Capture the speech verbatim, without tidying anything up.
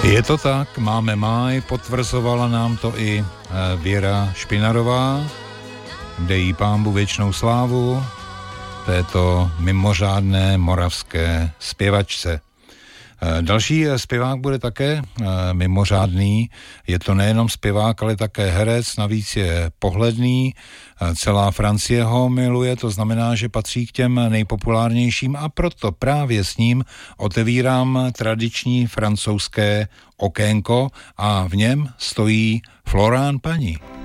Je to tak, máme máj, potvrzovala nám to i Věra Špinarová, kde jí Pánbu věčnou slávu, této mimořádné moravské zpěvačce. Další zpěvák bude také mimořádný, je to nejenom zpěvák, ale také herec, navíc je pohledný, celá Francie ho miluje, to znamená, že patří k těm nejpopulárnějším a proto právě s ním otevírám tradiční francouzské okénko a v něm stojí Florent Pagny.